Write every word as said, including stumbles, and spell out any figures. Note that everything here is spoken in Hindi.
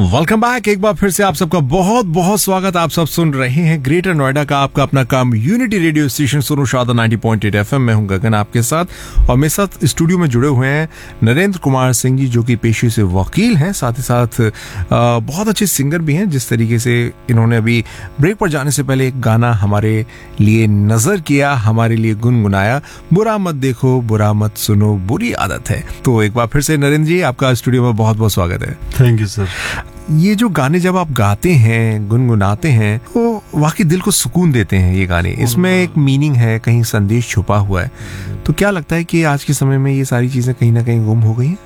Welcome back. एक बार फिर से आप सबका बहुत बहुत स्वागत। आप सब सुन रहे हैं ग्रेटर नोएडा का आपका अपना काम यूनिटी रेडियो स्टेशन सोनू शादा नाइंटी पॉइंट एट एफएम। मैं हूं गगन आपके साथ और मेरे साथ स्टूडियो में जुड़े हुए हैं नरेंद्र कुमार सिंह जी, जो कि पेशे से वकील हैं, साथ ही साथ आ, बहुत अच्छे सिंगर भी हैं। जिस तरीके से इन्होंने अभी ब्रेक पर जाने से पहले एक गाना हमारे लिए नजर किया, हमारे लिए गुनगुनाया, बुरा मत देखो बुरा मत सुनो बुरी आदत है। तो एक बार फिर से नरेंद्र जी, आपका स्टूडियो में बहुत बहुत स्वागत है। Thank you sir. ये जो गाने जब आप गाते हैं, गुनगुनाते हैं, तो वाकई दिल को सुकून देते हैं ये गाने। इसमें एक मीनिंग है, कहीं संदेश छुपा हुआ है। तो क्या लगता है कि आज के समय में ये सारी चीजें कहीं ना कहीं गुम हो गई हैं?